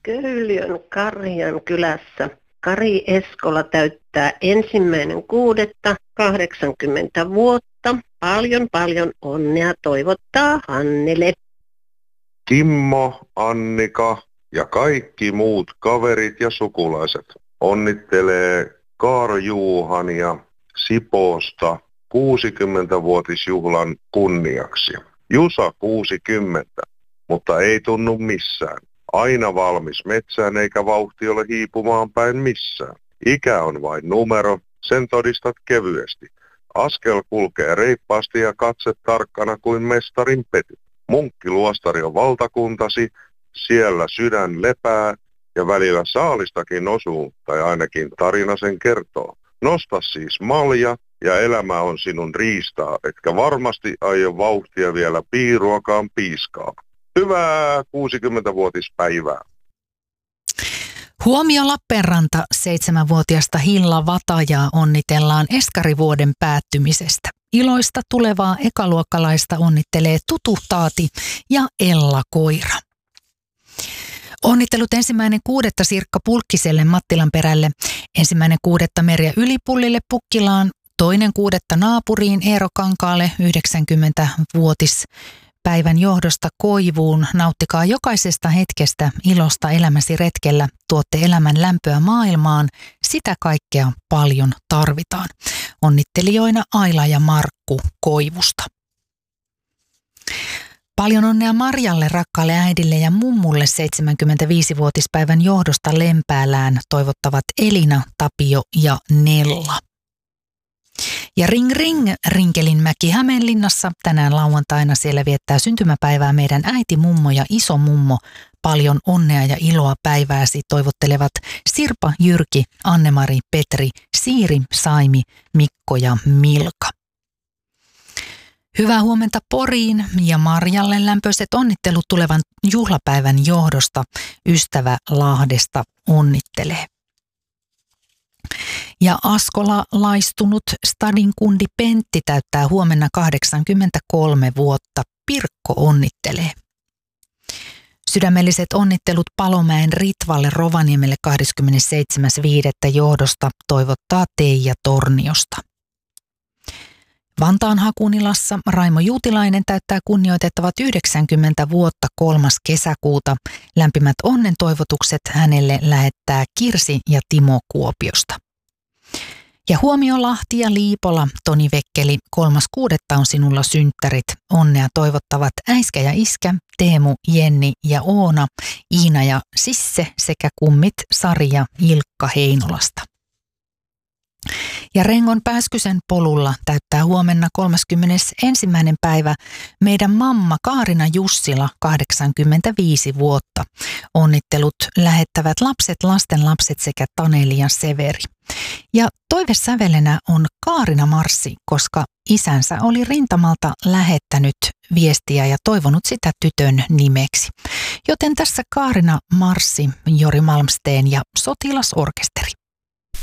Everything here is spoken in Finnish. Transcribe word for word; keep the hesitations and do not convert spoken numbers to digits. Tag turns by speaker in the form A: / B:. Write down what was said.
A: Köyliön Karjan kylässä Kari Eskola täyttää ensimmäinen kuudetta kahdeksankymmentä vuotta. Paljon paljon onnea toivottaa Hannele.
B: Kimmo, Annika ja kaikki muut kaverit ja sukulaiset onnittelee Kaarjuuhania Sipoosta kuusikymmentävuotisjuhlan kunniaksi. Jusa kuusikymmentä, mutta ei tunnu missään. Aina valmis metsään eikä vauhti ole hiipumaan päin missään. Ikä on vain numero, sen todistat kevyesti. Askel kulkee reippaasti ja katse tarkkana kuin mestarin pety. Munkkiluostari on valtakuntasi, siellä sydän lepää ja välillä saalistakin osuu, tai ainakin tarina sen kertoo. Nosta siis malja ja elämä on sinun riistaa, etkä varmasti aio vauhtia vielä piiruakaan piiskaa. Hyvää kuusikymmentävuotispäivää.
C: Huomio Lappeenranta, seitsemänvuotiasta Hilla Vatajaa onnitellaan eskarivuoden päättymisestä. Iloista tulevaa ekaluokkalaista onnittelee Tutu Taati ja Ella Koira. Onnittelut ensimmäinen kuudetta Sirkka Pulkkiselle Mattilan perälle, ensimmäinen kuudetta Merja Ylipullille Pukkilaan, toinen kuudetta naapuriin Eero Kankaalle yhdeksänkymmentävuotis päivän johdosta Koivuun. Nauttikaa jokaisesta hetkestä ilosta elämäsi retkellä. Tuotte elämän lämpöä maailmaan. Sitä kaikkea paljon tarvitaan. Onnittelijoina Aila ja Markku Koivusta. Paljon onnea Marjalle, rakkaalle äidille ja mummulle seitsemänkymmentäviisivuotispäivän johdosta Lempäälään toivottavat Elina, Tapio ja Nella. Ja ring ring Rinkelinmäki Hämeenlinnassa tänään lauantaina siellä viettää syntymäpäivää meidän äiti, mummo ja iso mummo. Paljon onnea ja iloa päivääsi toivottelevat Sirpa, Jyrki, Anne-Mari, Petri, Siiri, Saimi, Mikko ja Milka. Hyvää huomenta Poriin ja Marjalle lämpöiset onnittelut tulevan juhlapäivän johdosta. Ystävä Lahdesta onnittelee. Ja Askola-laistunut stadin kundi Pentti täyttää huomenna kahdeksankymmentäkolme vuotta. Pirkko onnittelee. Sydämelliset onnittelut Palomäen Ritvalle Rovaniemelle kahdeskymmenesseitsemäs viidettä johdosta toivottaa Teija Torniosta. Vantaan Hakunilassa Raimo Juutilainen täyttää kunnioitettavat yhdeksänkymmentä vuotta kolmas kesäkuuta. Lämpimät onnen toivotukset hänelle lähettää Kirsi ja Timo Kuopiosta. Ja huomio Lahti ja Liipola, Toni Vekkeli, kolmas kuudetta on sinulla synttärit. Onnea toivottavat äiskä ja iskä, Teemu, Jenni ja Oona, Iina ja Sisse sekä kummit Sari ja Ilkka Heinolasta. Ja Rengon Pääskysen polulla täyttää huomenna kolmaskymmenesensimmäinen päivä meidän mamma Kaarina Jussila kahdeksankymmentäviisi vuotta. Onnittelut lähettävät lapset, lastenlapset sekä Taneli ja Severi. Ja toivesävelenä on Kaarina Marssi, koska isänsä oli rintamalta lähettänyt viestiä ja toivonut sitä tytön nimeksi. Joten tässä Kaarina Marssi, Jori Malmsteen ja Sotilasorkesteri.